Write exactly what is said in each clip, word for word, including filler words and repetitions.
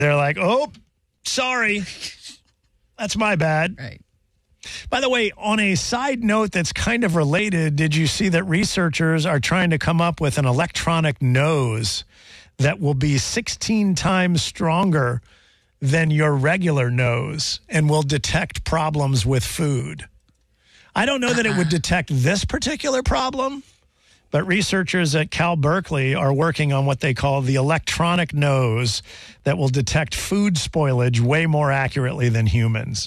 They're like, oh, sorry. That's my bad. Right. By the way, on a side note that's kind of related, did you see that researchers are trying to come up with an electronic nose that will be sixteen times stronger than your regular nose and will detect problems with food? I don't know that it would detect this particular problem, but researchers at Cal Berkeley are working on what they call the electronic nose that will detect food spoilage way more accurately than humans.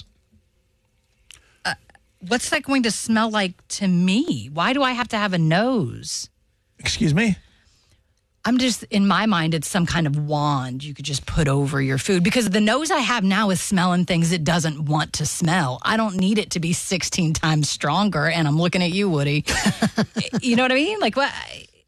What's that going to smell like to me? Why do I have to have a nose? Excuse me? I'm just, in my mind, it's some kind of wand you could just put over your food, because the nose I have now is smelling things it doesn't want to smell. I don't need it to be sixteen times stronger, and I'm looking at you, Woody. You know what I mean? Like, what?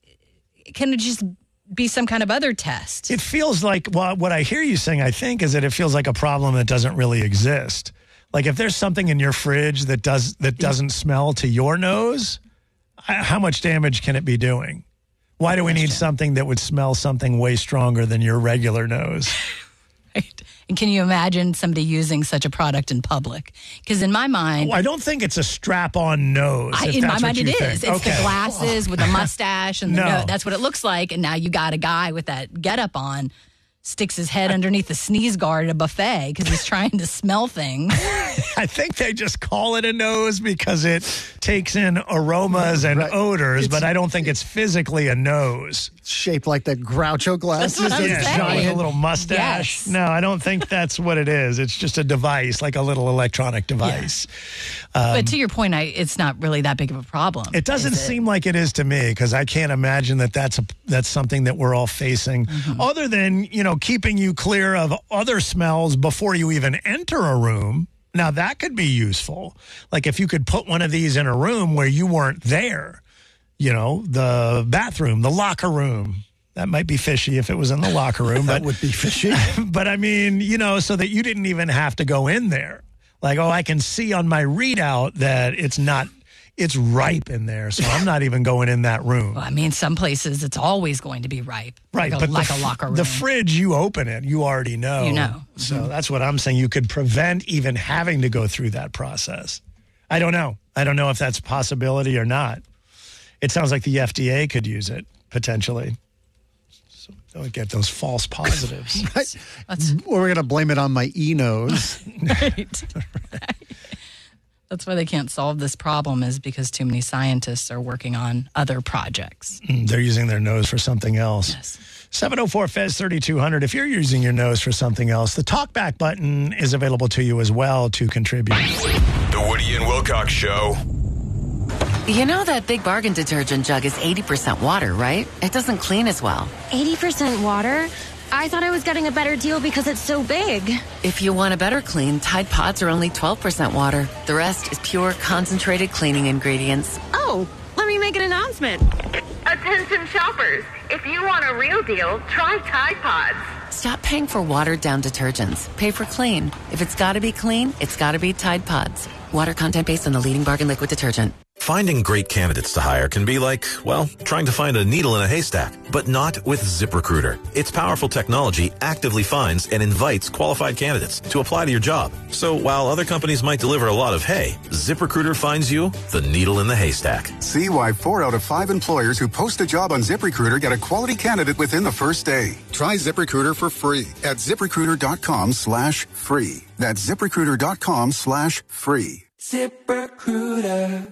Can it just be some kind of other test? It feels like, well, what I hear you saying, I think, is that it feels like a problem that doesn't really exist. Like if there's something in your fridge that does that doesn't smell to your nose, how much damage can it be doing? Why do we need something that would smell something way stronger than your regular nose? Right. And can you imagine somebody using such a product in public? Because in my mind... Oh, I don't think it's a strap-on nose. I, in my mind, it think. is. It's okay. the glasses with the mustache and the No. nose. That's what it looks like. And now you got a guy with that getup on, sticks his head underneath the sneeze guard at a buffet because he's trying to smell things. I think they just call it a nose because it takes in aromas and Right. odors, It's- but I don't think it's physically a nose. It's shaped like the Groucho glasses. That's what I'm Yeah, saying. like a little mustache. Yes. No, I don't think that's what it is. It's just a device, like a little electronic device. But to your point, I, it's not really that big of a problem. It doesn't is it? seem like it is to me because I can't imagine that that's a, that's something that we're all facing. Mm-hmm. Other than, you know, keeping you clear of other smells before you even enter a room. Now that could be useful. Like if you could put one of these in a room where you weren't there, you know, the bathroom, the locker room. That might be fishy if it was in the locker room. That but, would be fishy. but I mean, you know, so that you didn't even have to go in there. Like, oh, I can see on my readout that it's not, it's ripe in there. So I'm not even going in that room. Well, I mean, some places it's always going to be ripe. Right, Like a, but like the, a locker room. the fridge, you open it, you already know. You know. So Mm-hmm. that's what I'm saying. You could prevent even having to go through that process. I don't know. I don't know if that's a possibility or not. It sounds like the F D A could use it, potentially. So don't get those false positives. Right? That's Or we're going to blame it on my e-nose. right. That's why they can't solve this problem, is because too many scientists are working on other projects. They're using their nose for something else. Yes. seven oh four F E Z thirty-two hundred. If you're using your nose for something else, the talkback button is available to you as well to contribute. The Woody and Wilcox Show. You know that Big Bargain detergent jug is eighty percent water, right? It doesn't clean as well. eighty percent water? I thought I was getting a better deal because it's so big. If you want a better clean, Tide Pods are only twelve percent water. The rest is pure, concentrated cleaning ingredients. Oh, let me make an announcement. Attention shoppers, if you want a real deal, try Tide Pods. Stop paying for watered-down detergents. Pay for clean. If it's gotta be clean, it's gotta be Tide Pods. Water content based on the leading bargain liquid detergent. Finding great candidates to hire can be like, well, trying to find a needle in a haystack, but not with ZipRecruiter. Its powerful technology actively finds and invites qualified candidates to apply to your job. So while other companies might deliver a lot of hay, ZipRecruiter finds you the needle in the haystack. See why four out of five employers who post a job on ZipRecruiter get a quality candidate within the first day. Try ZipRecruiter for free at ZipRecruiter.com slash free. That's ZipRecruiter.com slash free. ZipRecruiter.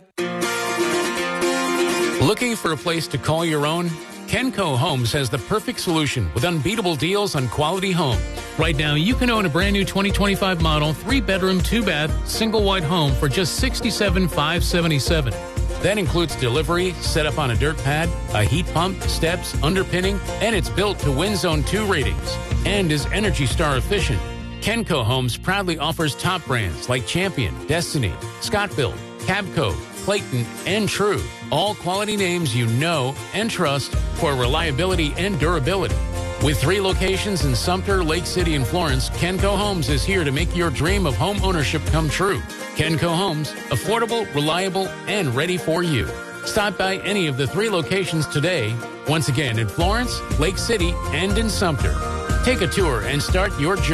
Looking for a place to call your own? Kenco Homes has the perfect solution with unbeatable deals on quality homes. Right now, you can own a brand new twenty twenty-five model, three-bedroom, two-bath, single-wide home for just sixty-seven thousand five hundred seventy-seven dollars. That includes delivery, set up on a dirt pad, a heat pump, steps, underpinning, and it's built to Wind Zone two ratings and is Energy Star efficient. Kenco Homes proudly offers top brands like Champion, Destiny, Scott-Built, Cabco, Clayton, and True. All quality names you know and trust for reliability and durability. With three locations in Sumter, Lake City, and Florence, Kenco Homes is here to make your dream of home ownership come true. Kenco Homes, affordable, reliable, and ready for you. Stop by any of the three locations today. Once again, in Florence, Lake City, and in Sumter. Take a tour and start your journey.